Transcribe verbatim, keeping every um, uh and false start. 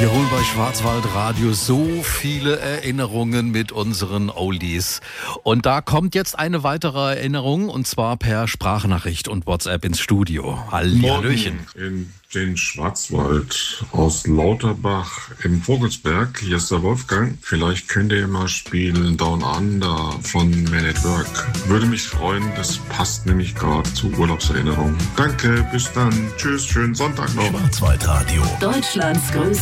Wir holen bei Schwarzwaldradio so viele Erinnerungen mit unseren Oldies. Und da kommt jetzt eine weitere Erinnerung, und zwar per Sprachnachricht und WhatsApp ins Studio. Hallöchen. In den Schwarzwald aus Lauterbach im Vogelsberg. Hier ist der Wolfgang. Vielleicht könnt ihr mal spielen Down Under von Man at Work. Würde mich freuen, das passt nämlich gerade zu Urlaubserinnerungen. Danke, bis dann. Tschüss, schönen Sonntag noch. Schwarzwaldradio. Deutschlands größte